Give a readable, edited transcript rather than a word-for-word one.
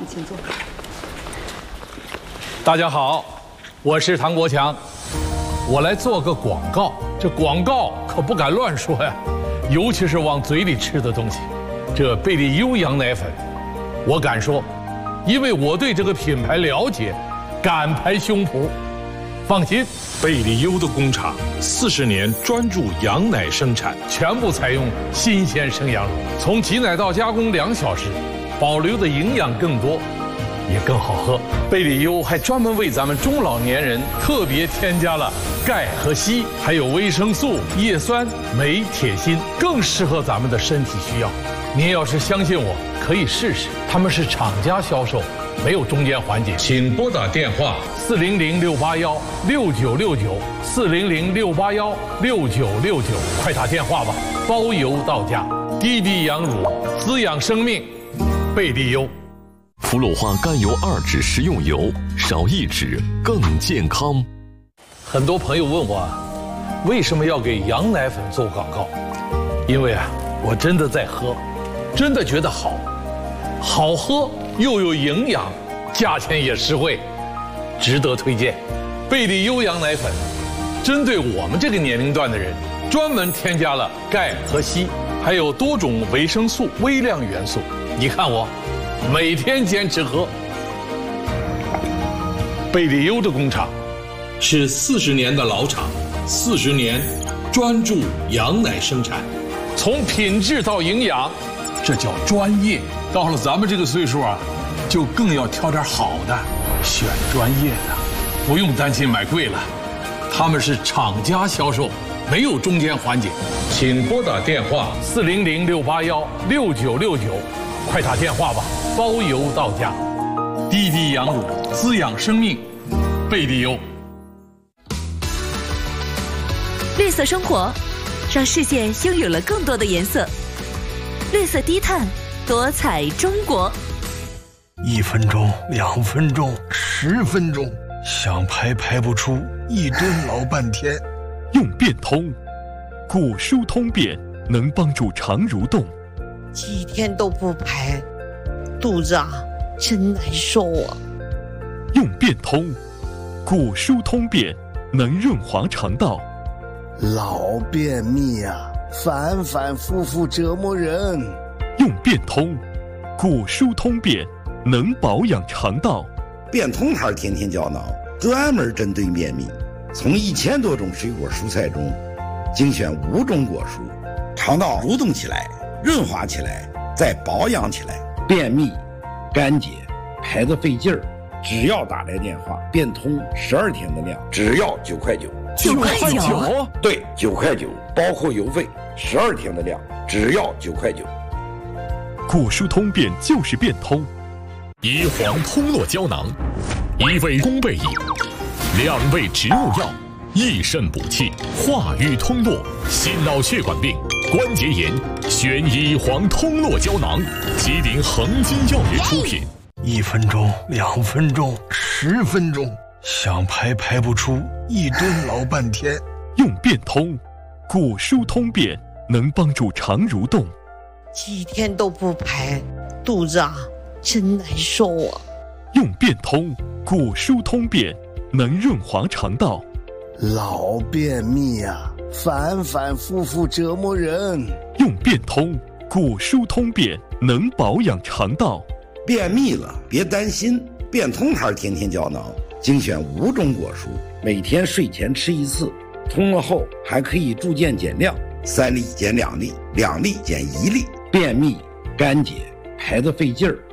请坐。 大家好，我是唐国强，我来做个广告。这广告可不敢乱说呀，尤其是往嘴里吃的东西。这贝利优羊奶粉，我敢说，因为我对这个品牌了解，敢拍胸脯。放心， 贝利优的工厂40年专注羊奶生产， 全部采用新鲜生羊乳，从挤奶到加工2小时，保留的营养更多，也更好喝。贝利优还专门为咱们中老年人特别添加了钙和硒，还有维生素、叶酸、镁、铁、锌，更适合咱们的身体需要。您要是相信我，可以试试。他们是厂家销售，没有中间环节。请拨打电话400-681-6969，400-681-6969，快打电话吧，包邮到家。滴滴羊乳，滋养生命，贝利优。 氟鲁化甘油2酯食用油，少1酯更健康。 很多朋友问我，为什么要给羊奶粉做广告？因为我真的在喝，真的觉得好喝又有营养，价钱也实惠，值得推荐。贝利优羊奶粉针对我们这个年龄段的人，专门添加了钙和硒，还有多种维生素、微量元素。你看我每天坚持喝。贝利优的工厂是40年的老厂，40年专注羊奶生产，从品质到营养，这叫专业。到了咱们这个岁数就更要挑点好的，选专业的，不用担心买贵了。他们是厂家销售，没有中间环节。请拨打电话400-681-6969，快打电话吧，包邮到家。滴滴羊乳，滋养生命，贝利优。 绿色生活，让世界拥有了更多的颜色。绿色低碳，多彩中国。 1分钟、2分钟、10分钟，想排不出，一蹲老半天。 用变通，骨疏通便，能帮助肠蠕动。 几天都不排，肚子真难受啊。 用变通，骨疏通便，能润滑肠道。 老便秘反反复复折磨人。 用变通，骨疏通便，能保养肠道。 变通牌天天胶囊专门针对便秘，从1000多种水果蔬菜中精选5种果蔬，肠道蠕动起来，润滑起来，再保养起来。便秘、干结、排得费劲儿，只要打来电话，变通12天的量，只要9块9。 9块9？ 对，9块9，包括邮费，12天的量，只要9块9。 骨疏通便就是变通。 乙黄通络胶囊，1味宫贝饮，2味植物药，益肾补气，化瘀通络，心脑血管病、关节炎，选乙黄通络胶囊，吉林恒金药业出品。 1分钟、2分钟、10分钟，想排不出，一蹲老半天。 用变通，骨疏通便，能帮助肠蠕动。 几天都不排，肚子真难受啊。 用变通，骨疏通便，能润滑肠道。 老便秘反反复复折磨人。 用变通，骨疏通便，能保养肠道。 便秘了别担心，变通牌天天胶囊精选5种果蔬，每天睡前吃1次，通了后还可以逐渐减量，3粒减2粒，2粒减1粒。便秘、干结、排得费劲儿，